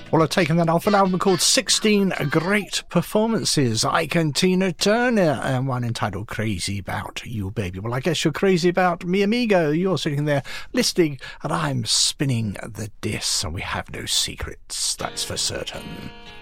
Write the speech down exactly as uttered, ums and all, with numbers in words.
Well, I've taken that off an album called sixteen Great Performances. Ike and Tina Turner, and one entitled Crazy About You, Baby. Well, I guess you're crazy about me, amigo. You're sitting there listening, and I'm spinning the disc, and we have no secrets, that's for certain.